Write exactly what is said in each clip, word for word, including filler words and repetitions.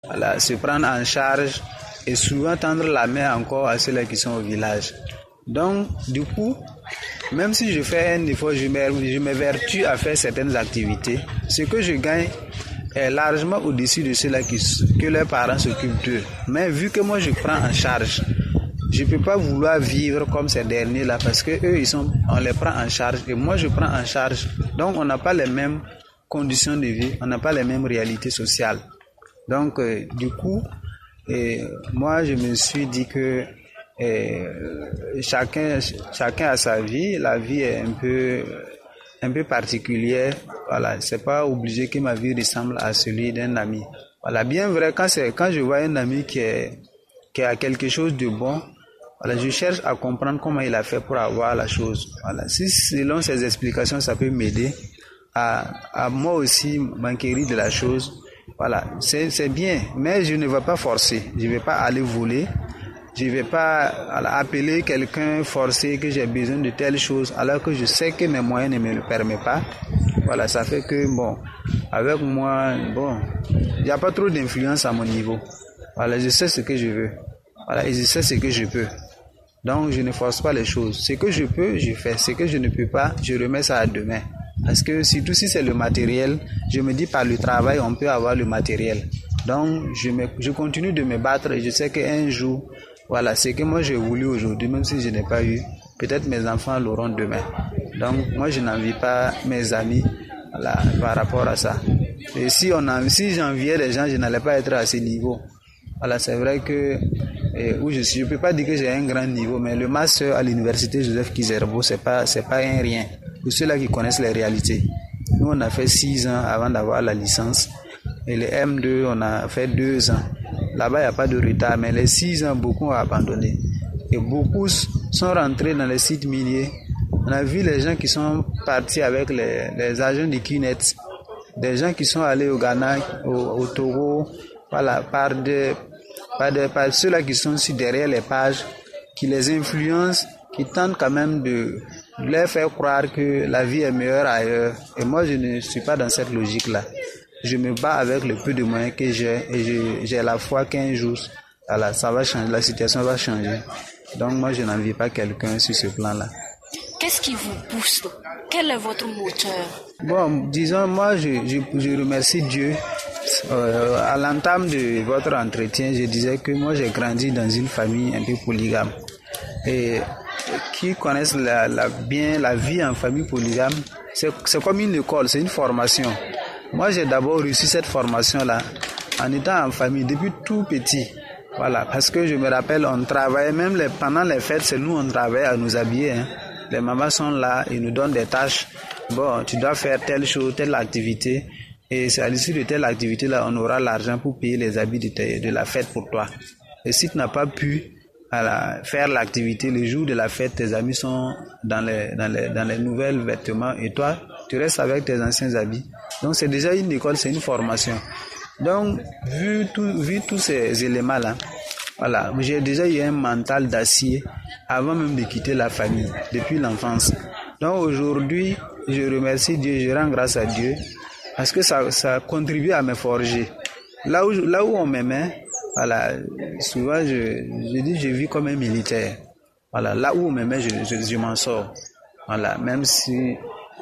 voilà, se prendre en charge et souvent tendre la main encore à ceux-là qui sont au village. Donc, du coup, même si je fais un effort, je m'évertue à faire certaines activités, ce que je gagne est largement au-dessus de ceux-là qui, que leurs parents s'occupent d'eux. Mais vu que moi je prends en charge, je ne peux pas vouloir vivre comme ces derniers-là parce que eux, ils sont, on les prend en charge et moi je prends en charge. Donc, on n'a pas les mêmes conditions de vie, on n'a pas les mêmes réalités sociales. Donc, euh, du coup, et moi je me suis dit que et chacun, chacun a sa vie. La vie est un peu, un peu particulière. Voilà, c'est pas obligé que ma vie ressemble à celui d'un ami. Voilà, bien vrai, quand c'est, quand je vois un ami qui est, qui a quelque chose de bon, voilà, je cherche à comprendre comment il a fait pour avoir la chose. Voilà, si selon ses explications, ça peut m'aider à, à moi aussi m'enquérir de la chose. Voilà, c'est, c'est bien, mais je ne vais pas forcer. Je ne vais pas aller voler. Je ne vais pas appeler quelqu'un forcer que j'ai besoin de telle chose alors que je sais que mes moyens ne me le permettent pas. Voilà, ça fait que, bon, avec moi, bon, il n'y a pas trop d'influence à mon niveau. Voilà, je sais ce que je veux. Voilà, et je sais ce que je peux. Donc, je ne force pas les choses. Ce que je peux, je fais. Ce que je ne peux pas, je remets ça à demain. Parce que surtout si c'est le matériel, je me dis par le travail, on peut avoir le matériel. Donc, je, me, je continue de me battre et je sais qu'un jour, voilà, c'est que moi j'ai voulu aujourd'hui, même si je n'ai pas eu, peut-être mes enfants l'auront demain. Donc, moi je n'envie pas mes amis, voilà, par rapport à ça. Et si, on en, si j'enviais les gens, je n'allais pas être à ce niveau. Voilà, c'est vrai que eh, où je suis, je ne peux pas dire que j'ai un grand niveau, mais le master à l'université Joseph Kizerbo, c'est pas, c'est pas un rien. Pour ceux-là qui connaissent les réalités. Nous, on a fait six ans avant d'avoir la licence. Et les M deux, on a fait deux ans. Là-bas, il n'y a pas de retard, mais les six ans, beaucoup ont abandonné. Et beaucoup sont rentrés dans les sites miniers. On a vu les gens qui sont partis avec les, les agents de Kinet, des gens qui sont allés au Ghana, au, au Togo, voilà, par, de, par, de, par ceux-là qui sont sur derrière les pages, qui les influencent, qui tentent quand même de leur faire croire que la vie est meilleure ailleurs. Et moi, je ne suis pas dans cette logique-là. Je me bats avec le peu de moyens que j'ai et je, j'ai la foi qu'un jour, voilà, ça va changer, la situation va changer. Donc moi, je n'envie pas quelqu'un sur ce plan-là. Qu'est-ce qui vous pousse? Quel est votre moteur? Bon, disons, moi, je, je, je remercie Dieu. Euh, à l'entame de votre entretien, je disais que moi, j'ai grandi dans une famille un peu polygame. Et qui connaissent la, la, bien la vie en famille polygame, c'est, c'est comme une école, c'est une formation. Moi, j'ai d'abord reçu cette formation-là en étant en famille depuis tout petit. Voilà, parce que je me rappelle, on travaillait, même les, pendant les fêtes, c'est nous, on travaillait à nous habiller. Hein. Les mamans sont là, ils nous donnent des tâches. Bon, tu dois faire telle chose, telle activité. Et c'est à l'issue de telle activité-là, on aura l'argent pour payer les habits de, te, de la fête pour toi. Et si tu n'as pas pu voilà, faire l'activité, le jour de la fête, tes amis sont dans les, dans les, dans les nouvelles vêtements et toi, tu restes avec tes anciens habits. Donc c'est déjà une école, c'est une formation. Donc vu tout, vu tous ces éléments-là, voilà, j'ai déjà eu un mental d'acier avant même de quitter la famille, depuis l'enfance. Donc aujourd'hui, je remercie Dieu, je rends grâce à Dieu, parce que ça, ça contribue à me forger. Là où, là où on m'aimait, voilà, souvent je, je dis je vis comme un militaire. Voilà, là où on m'aimait, je, je, je m'en sors. Voilà, même si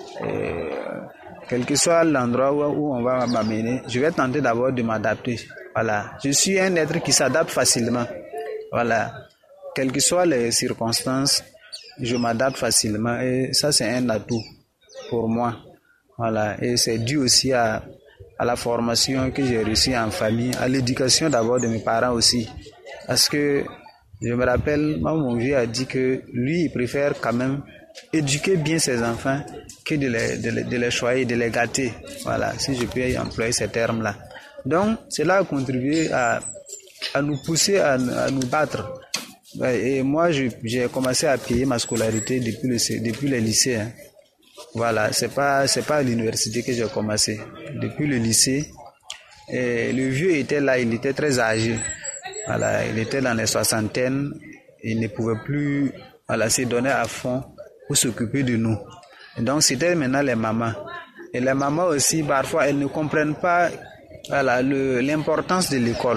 euh, quel que soit l'endroit où, où on va m'amener, je vais tenter d'abord de m'adapter. Voilà, je suis un être qui s'adapte facilement. Voilà, quelles que soient les circonstances, je m'adapte facilement et ça c'est un atout pour moi. Voilà, et c'est dû aussi à à la formation que j'ai reçue en famille, à l'éducation d'abord de mes parents aussi. Parce que je me rappelle, moi, mon vieux a dit que lui, il préfère quand même éduquer bien ses enfants que de les, de les, de les choyer, de les gâter. Voilà, si je peux employer ces termes-là. Donc, cela a contribué à, à nous pousser à, à nous battre. Et moi, je, j'ai commencé à payer ma scolarité depuis le, depuis le lycée. Hein. Voilà, c'est pas c'est pas à l'université que j'ai commencé. Depuis le lycée, et le vieux était là, il était très âgé. Voilà, il était dans les soixantaines, il ne pouvait plus voilà, se donner à fond pour s'occuper de nous. Et donc c'était maintenant les mamans. Et les mamans aussi, parfois, elles ne comprennent pas Voilà, le, l'importance de l'école.